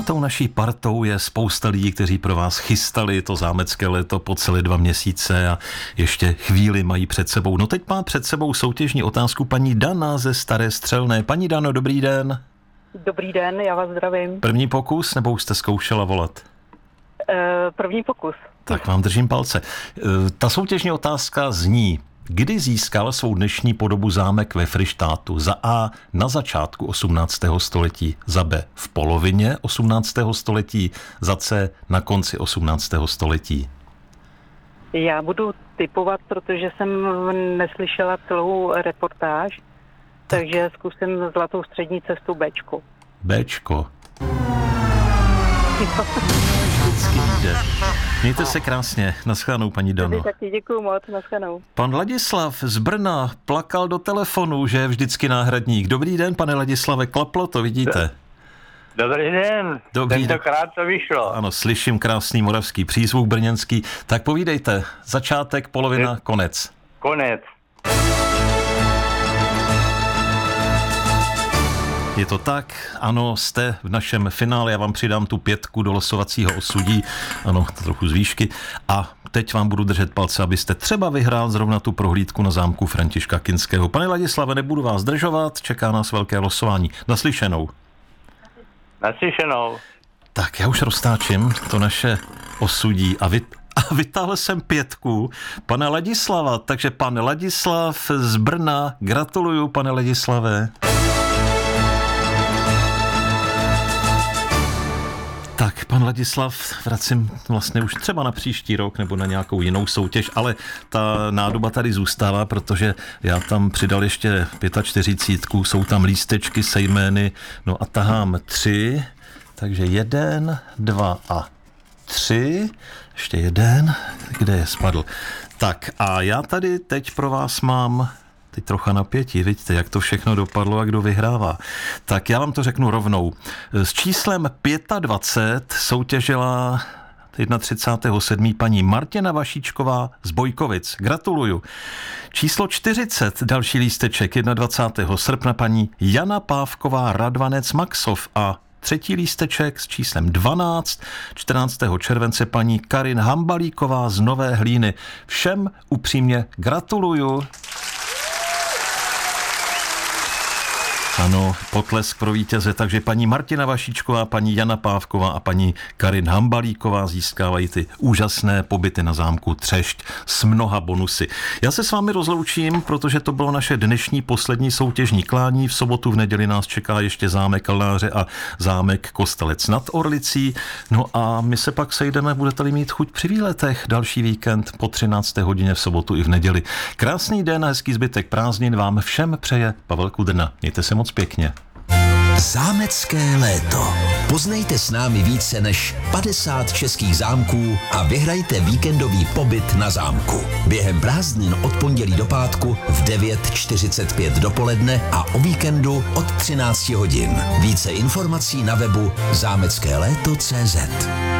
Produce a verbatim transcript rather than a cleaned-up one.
No, tou naší partou je spousta lidí, kteří pro vás chystali to zámecké léto po celé dva měsíce a ještě chvíli mají před sebou. No teď má před sebou soutěžní otázku paní Dana ze Staré Střelné. Paní Dano, dobrý den. Dobrý den, já vás zdravím. První pokus, nebo už jste zkoušela volat? E, první pokus. Tak vám držím palce. E, ta soutěžní otázka zní: kdy získal svou dnešní podobu zámek ve Fryštátu? Za A na začátku osmnáctého století, za B v polovině osmnáctého století, za C na konci osmnáctého století. Já budu tipovat, protože jsem neslyšela celou reportáž, tak. takže zkusím zlatou střední cestu Bčko. Bčko. Vždycky jde. Mějte se krásně. Naschledanou, paní Dano. Taky děkuju moc, naschledanou. Pan Ladislav z Brna plakal do telefonu, že je vždycky náhradník. Dobrý den, pane Ladislave, klaplo to, vidíte? Dobrý den, Dobrý tentokrát to vyšlo. Ano, slyším krásný moravský přízvuk brněnský. Tak povídejte, začátek, polovina, je... konec. Konec. Je to tak, ano, jste v našem finále, já vám přidám tu pětku do losovacího osudí, ano, to trochu z výšky, a teď vám budu držet palce, abyste třeba vyhrál zrovna tu prohlídku na zámku Františka Kinského. Pane Ladislave, nebudu vás zdržovat, čeká nás velké losování. Naslyšenou. Naslyšenou. Tak já už roztáčím to naše osudí a vy... A vytáhl jsem pětku pana Ladislava, takže pan Ladislav z Brna, gratuluju, pane Ladislave. Tak, pan Ladislav, vracím vlastně už třeba na příští rok nebo na nějakou jinou soutěž, ale ta nádoba tady zůstává, protože já tam přidal ještě čtyřicítku, jsou tam lístečky se jmény, no a tahám tři, takže jeden, dva a tři, ještě jeden, kde je spadl. Tak a já tady teď pro vás mám teď trocha napětí, vidíte, jak to všechno dopadlo a kdo vyhrává. Tak já vám to řeknu rovnou. S číslem dvacet pět soutěžila třicátého sedmého paní Martina Vašíčková z Bojkovic. Gratuluju. Číslo čtyřicet, další lísteček, dvacátého prvního srpna paní Jana Pávková Radvanec Maxov a třetí lísteček s číslem dvanáct, čtrnáctého července paní Karin Hambalíková z Nové Hlíny. Všem upřímně gratuluju. Ano, potlesk pro vítěze, takže paní Martina Vašíčková, paní Jana Pávková a paní Karin Hambalíková získávají ty úžasné pobyty na zámku Třešť s mnoha bonusy. Já se s vámi rozloučím, protože to bylo naše dnešní poslední soutěžní klání. V sobotu, v neděli nás čeká ještě zámek Kalnáře a zámek Kostelec nad Orlicí. No a my se pak sejdeme, budete-li mít chuť při výletech, další víkend po třinácté hodině v sobotu i v neděli. Krásný den a hezký zbytek prázdnin vám všem přeje Pavel Kudrna. Mějte se moc pěkně. Zámecké léto. Poznejte s námi více než padesát českých zámků a vyhrajte víkendový pobyt na zámku. Během prázdnin od pondělí do pátku v devět čtyřicet pět dopoledne a o víkendu od třináct hodin. Více informací na webu zámecké léto tečka cé zet.